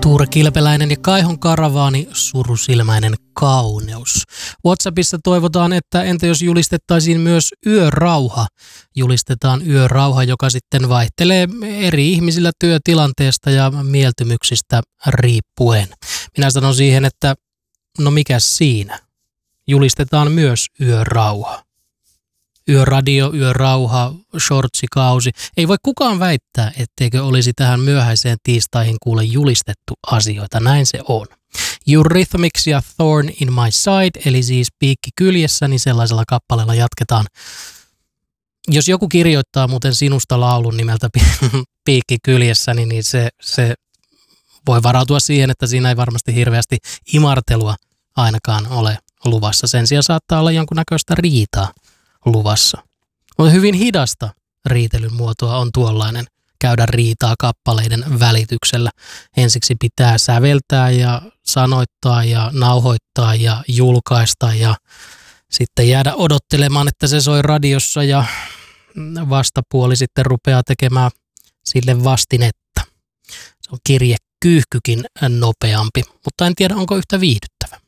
Tuure Kilpeläinen ja Kaihon karavaani, surusilmäinen kauneus. WhatsAppissa toivotaan, että entä jos julistettaisiin myös yörauha. Julistetaan yörauha, joka sitten vaihtelee eri ihmisillä työtilanteesta ja mieltymyksistä riippuen. Minä sanon siihen, että no mikäs siinä? Julistetaan myös yörauha. Yöradio, yörauha, shortsikausi. Ei voi kukaan väittää, etteikö olisi tähän myöhäiseen tiistaihin kuule julistettu asioita. Näin se on. Eurythmics ja Thorn in My Side, eli siis piikki kyljessä, niin sellaisella kappaleella jatketaan. Jos joku kirjoittaa muuten sinusta laulun nimeltä piikki kyljessä, niin se voi varautua siihen, että siinä ei varmasti hirveästi imartelua ainakaan ole luvassa. Sen sijaan saattaa olla jonkunnäköistä riitaa luvassa. Mutta hyvin hidasta riitelyn muotoa on tuollainen, käydä riitaa kappaleiden välityksellä. Ensiksi pitää säveltää ja sanoittaa ja nauhoittaa ja julkaista ja sitten jäädä odottelemaan, että se soi radiossa ja vastapuoli sitten rupeaa tekemään sille vastinetta. Se on kirjekyyhkykin nopeampi, mutta en tiedä onko yhtä viihdyttävä.